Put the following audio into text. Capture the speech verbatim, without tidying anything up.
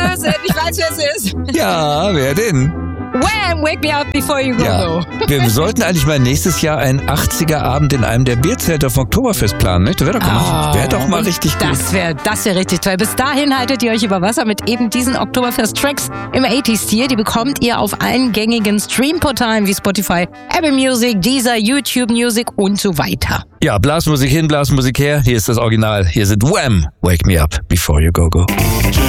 wer es ist. Ich weiß, wer es ist. Ja, wer denn? Wham! Wake me up before you go. Ja, wir sollten eigentlich mal nächstes Jahr einen achtziger-Abend in einem der Bierzelte vom Oktoberfest planen, nicht? Das wäre doch, Oh, wär doch mal richtig gut. Das wäre das wär richtig toll. Bis dahin haltet ihr euch über Wasser mit eben diesen Oktoberfest-Tracks im achtziger-Stil. Die bekommt ihr auf allen gängigen Streamportalen wie Spotify, Apple Music, Deezer, YouTube Music und so weiter. Ja, Blasmusik hin, Blasmusik her. Hier ist das Original. Hier sind Wham! Wake me up before you go go.